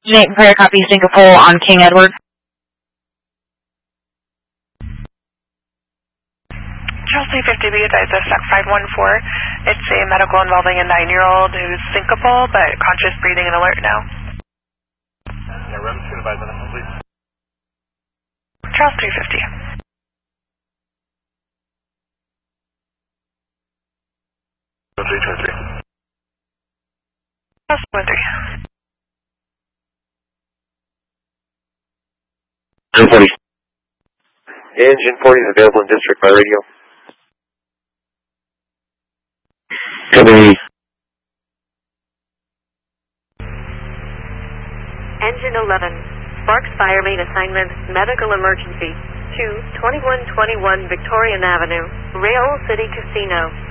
Nate Prayer copy Singapore on King Edward. Charles 350, we advise us at 514. It's a medical involving a 9-year-old who's syncopal but conscious breathing and alert now. Yeah, REM 2 advise on that, please. Charles 350. Charles 323. Charles 13. Engine 40. Engine 40 is available in district by radio. Copy. Engine 11. Sparks Fire Main Assignment, Medical Emergency, 2121 Victorian Avenue, Rail City Casino.